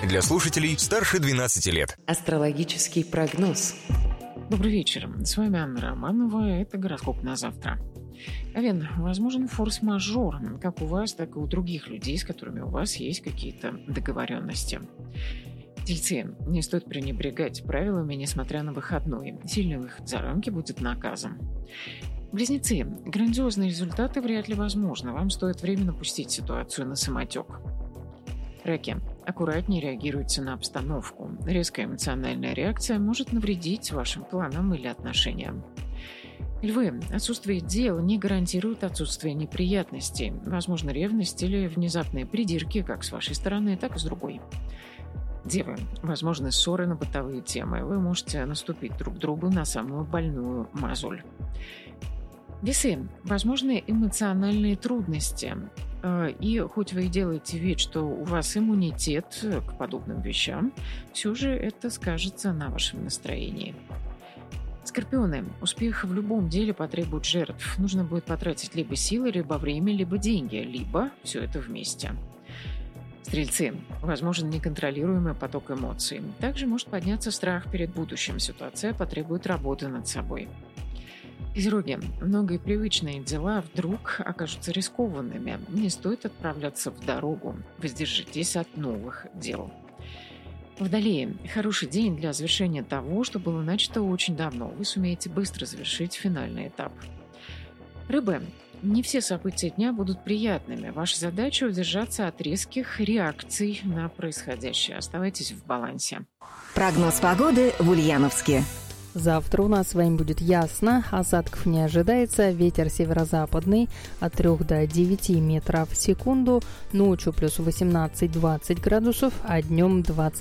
Для слушателей старше 12 лет. Астрологический прогноз. Добрый вечер. С вами Анна Романова. Это гороскоп на завтра. Овен, возможен форс-мажор, как у вас, так и у других людей, с которыми у вас есть какие-то договоренности. Тельцы, не стоит пренебрегать правилами, несмотря на выходной. Сильный выход за рамки будет наказом. Близнецы, грандиозные результаты вряд ли возможны. Вам стоит временно пустить ситуацию на самотек. Раки, аккуратнее реагируйте на обстановку. Резкая эмоциональная реакция может навредить вашим планам или отношениям. Львы, отсутствие дел не гарантирует отсутствие неприятностей. Возможно, ревность или внезапные придирки как с вашей стороны, так и с другой. Девы, возможны ссоры на бытовые темы. Вы можете наступить друг другу на самую больную мозоль. Весы, возможны эмоциональные трудности. И хоть вы и делаете вид, что у вас иммунитет к подобным вещам, все же это скажется на вашем настроении. Скорпионы, успех в любом деле потребует жертв. Нужно будет потратить либо силы, либо время, либо деньги, либо все это вместе. Стрельцы, возможен неконтролируемый поток эмоций. Также может подняться страх перед будущим. Ситуация потребует работы над собой. Козероги, многие привычные дела вдруг окажутся рискованными. Не стоит отправляться в дорогу. Воздержитесь от новых дел. Водолеи, хороший день для завершения того, что было начато очень давно. Вы сумеете быстро завершить финальный этап. Рыбы, не все события дня будут приятными. Ваша задача удержаться от резких реакций на происходящее. Оставайтесь в балансе. Прогноз погоды в Ульяновске. Завтра у нас с вами будет ясно, осадков не ожидается, ветер северо-западный от 3 до 9 метров в секунду, ночью плюс 18-20 градусов, а днем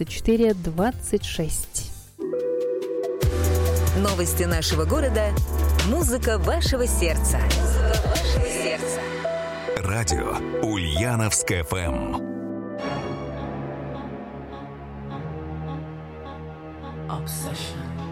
24-26. Новости нашего города. Музыка вашего сердца. Радио Ульяновск ФМ. Obsession.